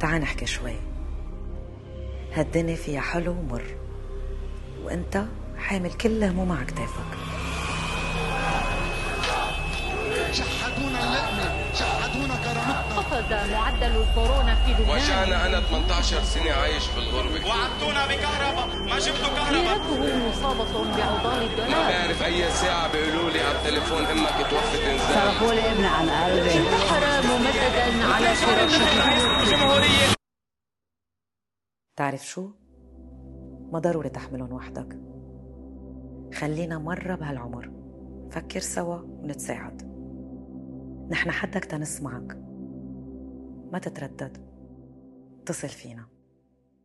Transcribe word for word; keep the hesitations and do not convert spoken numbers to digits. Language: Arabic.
تعال نحكي شوي. هالدنيا فيها حلو ومر، وانت حامل كل هموم على كتافك. شحدونا اللقمة، شحدونا كرامتنا. قفز معدل الكورونا في لبنان. وجعنا أنا ثمانية عشر سنة عايش في الغربة. وعدتونا بكهرباء، ما جبتوا كهرباء. ديرته مصابة بأوضاع الدولار. ما بعرف أي ساعة بيقولوا لي على التليفون أمك توفت إنزال. صرفوا لي ابني عن قلبي. انتحر ممددا على فراشه. الجمهورية. تعرف شو؟ ما ضروري تحملهم وحدك. خلينا مرة بهالعمر فكر سوا ونتساعد. نحن حدك تنسمعك، ما تتردد، اتصل فينا.